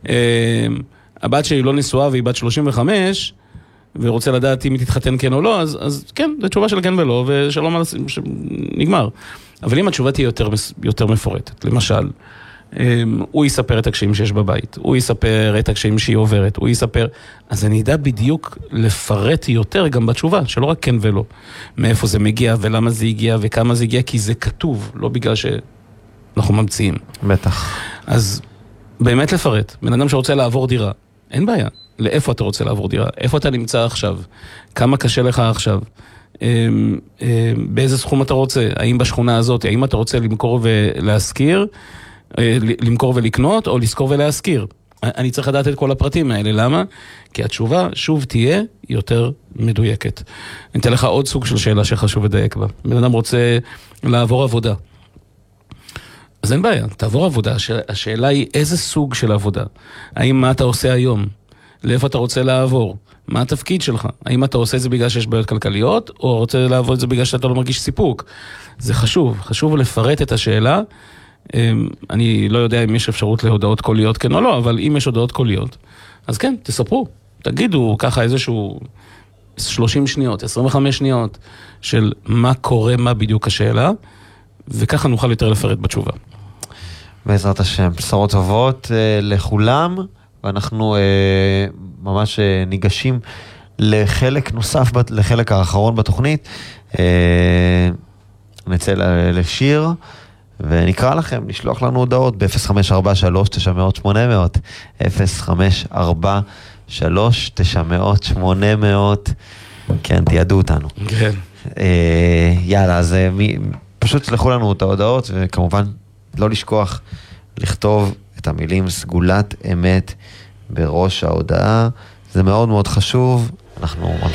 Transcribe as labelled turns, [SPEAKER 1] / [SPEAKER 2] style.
[SPEAKER 1] הבת שלי לא נשואה והיא בת 35, ורוצה לדעת אם היא תתחתן כן או לא, אז כן, זו תשובה של כן ולא, ושלום נגמר. אבל אם התשובה תהיה יותר מפורטת, למשל, הוא יספר את הקשיים שיש בבית, הוא יספר את הקשיים שהיא עוברת, הוא יספר, אז אני יודע בדיוק לפרט יותר גם בתשובה, שלא רק כן ולא. מאיפה זה מגיע ולמה זה הגיע וכמה זה הגיע, כי זה כתוב, לא בגלל שאנחנו ממציאים.
[SPEAKER 2] בטח.
[SPEAKER 1] אז באמת לפרט, בן אדם שרוצה לעבור דירה, אין בעיה. לאיפה אתה רוצה לעבור דירה? איפה אתה נמצא עכשיו? כמה קשה לך עכשיו? באיזה סכום אתה רוצה? האם בשכונה הזאת? האם אתה רוצה למכור ולהשכיר? למכור ולקנות או לזכור ולהשכיר? אני צריך לדעת את כל הפרטים האלה. למה? כי התשובה שוב תהיה יותר מדויקת. אני אתן לך עוד סוג של שאלה שחשוב לדייק בה. בן אדם רוצה לעבור עבודה. אז אין בעיה, תעבור עבודה. השאלה היא איזה סוג של עבודה? האם מה אתה עושה היום? לאיפה אתה רוצה לעבור? מה התפקיד שלך? האם אתה עושה את זה בגלל שיש בעיות כלכליות, או רוצה לעבוד את זה בגלל שאתה לא מרגיש סיפוק? זה חשוב, חשוב לפרט את השאלה. אני לא יודע אם יש אפשרות להודעות קוליות כן או לא, אבל אם יש הודעות קוליות, אז כן, תספרו. תגידו ככה איזשהו 30 שניות, 25 שניות של מה קורה, מה בדיוק השאלה, וככה נוכל יותר לפרט בתשובה.
[SPEAKER 2] בעזרת השם, בשורות טובות לכולם, ואנחנו ממש ניגשים לחלק נוסף, לחלק האחרון בתוכנית. נצא לשיר, ונקרא לכם, לשלוח לנו הודעות ב-0543-900-800, 0543-900-800, כן, תיעדו אותנו.
[SPEAKER 1] כן.
[SPEAKER 2] יאללה, אז פשוט תשלחו לנו את ההודעות, וכמובן לא לשכוח לכתוב את המילים סגולת אמת בראש ההודעה, זה מאוד מאוד חשוב. אנחנו